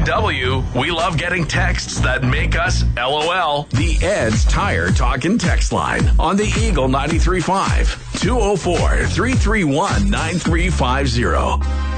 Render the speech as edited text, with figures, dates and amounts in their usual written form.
W, we love getting texts that make us LOL. The Ed's Tire Talkin' text line on the Eagle 93.5, 204-331-9350.